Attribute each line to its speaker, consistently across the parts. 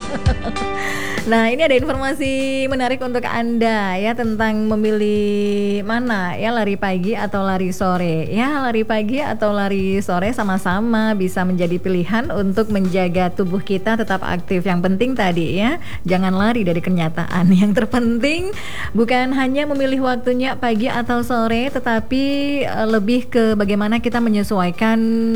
Speaker 1: Nah, ini ada informasi menarik untuk Anda ya tentang memilih mana ya, lari pagi atau lari sore. Ya, lari pagi atau lari sore sama-sama bisa menjadi pilihan untuk menjaga tubuh kita tetap aktif. Yang penting tadi ya, jangan lari dari kenyataan. Yang terpenting bukan hanya memilih waktunya pagi atau sore, tetapi lebih ke bagaimana kita menyesuaikan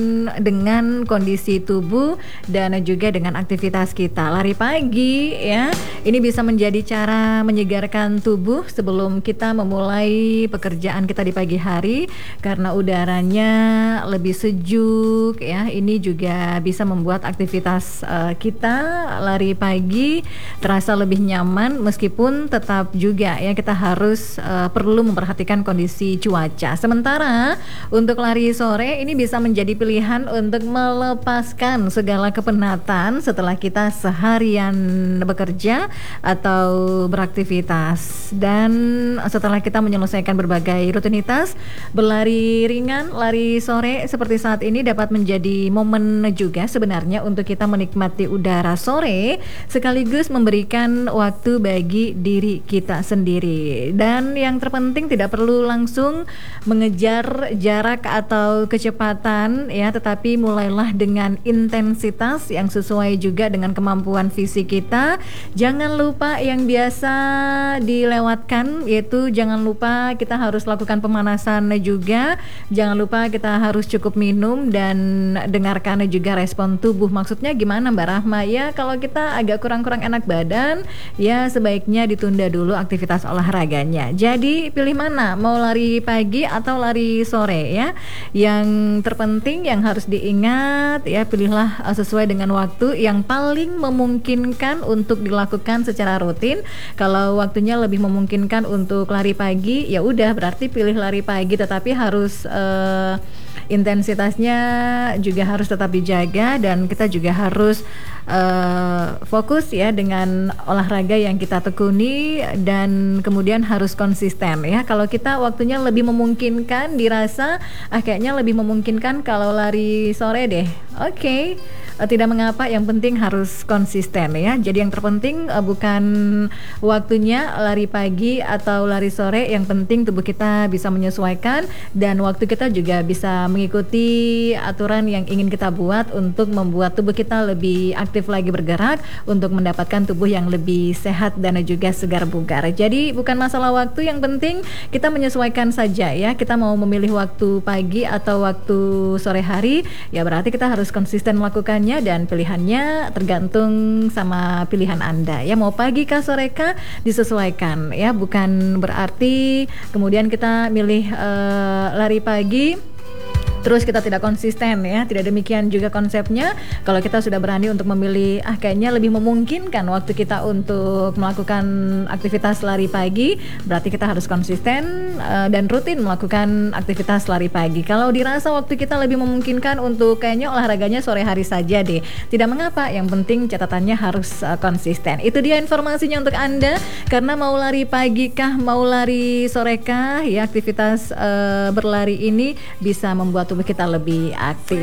Speaker 1: dengan kondisi tubuh dan juga dengan aktivitas kita. Lari pagi ya, ini bisa menjadi cara menyegarkan tubuh sebelum kita memulai pekerjaan kita di pagi hari karena udaranya lebih sejuk ya. Ini juga bisa membuat aktivitas kita lari pagi terasa lebih nyaman, meskipun tetap juga ya kita harus perlu memperhatikan kondisi cuaca. Sementara untuk lari sore ini bisa menjadi pilihan untuk melepaskan segala kepenatan setelah kita seharian bekerja atau beraktivitas, dan setelah kita menyelesaikan berbagai rutinitas, berlari ringan, lari sore seperti saat ini dapat menjadi momen juga sebenarnya untuk kita menikmati udara sore sekaligus memberikan waktu bagi diri kita sendiri. Dan yang terpenting tidak perlu langsung mengejar jarak atau kecepatan ya, tetapi mulailah dengan intensitas yang sesuai juga dengan kemampuan fisik kita. Jangan lupa yang biasa dilewatkan, yaitu jangan lupa kita harus lakukan pemanasan juga. Jangan lupa kita harus cukup minum dan dengarkan juga respon tubuh. Maksudnya gimana Mbak Rahma? Ya kalau kita agak kurang-kurang enak badan, ya sebaiknya ditunda dulu aktivitas olahraganya. Jadi pilih mana? Mau lari pagi atau lari sore ya? Yang terpenting yang harus diingat ya, pilihlah sesuai dengan waktu yang paling memungkinkan untuk dilakukan secara rutin. Kalau waktunya lebih memungkinkan untuk lari pagi, ya udah berarti pilih lari pagi, tetapi harus intensitasnya juga harus tetap dijaga dan kita juga harus fokus ya dengan olahraga yang kita tekuni dan kemudian harus konsisten ya. Kalau kita waktunya lebih memungkinkan, dirasa kayaknya lebih memungkinkan kalau lari sore deh. Oke. Tidak mengapa, yang penting harus konsisten ya. Jadi yang terpenting bukan waktunya lari pagi atau lari sore, yang penting tubuh kita bisa menyesuaikan dan waktu kita juga bisa mengikuti aturan yang ingin kita buat untuk membuat tubuh kita lebih aktif lagi bergerak untuk mendapatkan tubuh yang lebih sehat dan juga segar bugar. Jadi bukan masalah waktu, yang penting kita menyesuaikan saja ya. Kita mau memilih waktu pagi atau waktu sore hari, ya berarti kita harus konsisten melakukannya dan pilihannya tergantung sama pilihan Anda ya. Mau pagi kah sore kah disesuaikan ya, bukan berarti kemudian kita milih lari pagi terus kita tidak konsisten ya. Tidak demikian juga konsepnya. Kalau kita sudah berani untuk memilih kayaknya lebih memungkinkan waktu kita untuk melakukan aktivitas lari pagi, berarti kita harus konsisten dan rutin melakukan aktivitas lari pagi. Kalau dirasa waktu kita lebih memungkinkan untuk kayaknya olahraganya sore hari saja deh, tidak mengapa, yang penting catatannya harus konsisten. Itu dia informasinya untuk Anda. Karena mau lari pagi kah, mau lari sore kah ya, aktivitas berlari ini bisa membuat tubuh kita lebih aktif.